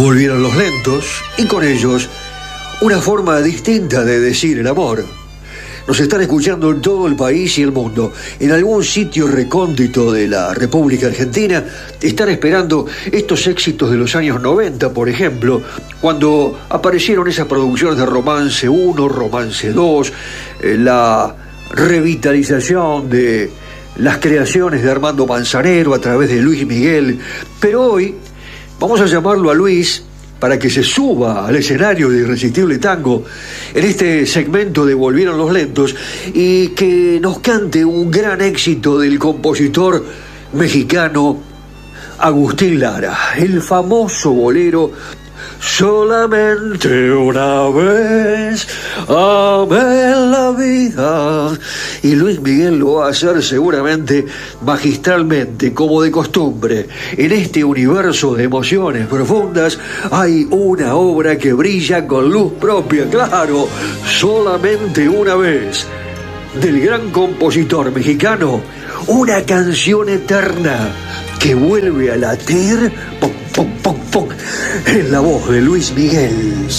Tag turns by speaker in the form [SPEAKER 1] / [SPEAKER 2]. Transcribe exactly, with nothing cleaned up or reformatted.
[SPEAKER 1] Volvieron los lentos y con ellos una forma distinta de decir el amor. Nos están escuchando en todo el país y el mundo. En algún sitio recóndito de la República Argentina están esperando estos éxitos de los años noventa, por ejemplo, cuando aparecieron esas producciones de Romance uno, Romance dos, eh, la revitalización de las creaciones de Armando Manzanero a través de Luis Miguel. Pero hoy vamos a llamarlo a Luis para que se suba al escenario de Irresistible Tango en este segmento de Volvieron los Lentos y que nos cante un gran éxito del compositor mexicano Agustín Lara, el famoso bolero Solamente una vez amé la vida. Y Luis Miguel lo va a hacer seguramente magistralmente, como de costumbre. En este universo de emociones profundas hay una obra que brilla con luz propia, claro, Solamente una vez, del gran compositor mexicano, una canción eterna que vuelve a latir, pum, pum, pum, pum, en la voz de Luis Miguel.